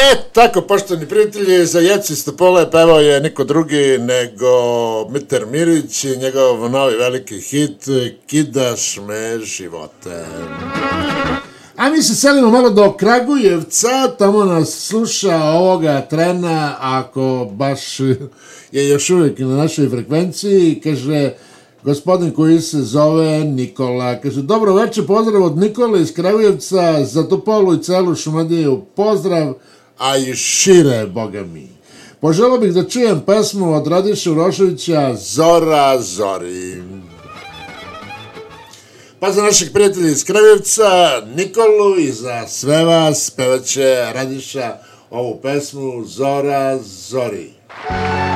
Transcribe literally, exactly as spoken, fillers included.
E, tako, poštovani prijatelji, za Jeci Stopole pevao je niko drugi nego Mitar Mirić i njegov novi veliki hit Kidaš me živote. A mi se selimo malo do Kragujevca, tamo nas sluša ovoga trena, ako baš je još uvijek na našoj frekvenciji, kaže gospodin koji se zove Nikola. Kaže, dobro večer, pozdrav od Nikole iz Kragujevca, za Topolu i celu Šumadiju, pozdrav, a i šire, boga mi. Poželao bih da čujem pesmu od Radiše Uroševića, Zora zori. Pa za naših prijatelja iz Kragujevca, Nikolu i za sve vas pevaće Radiša ovu pesmu Zora zori.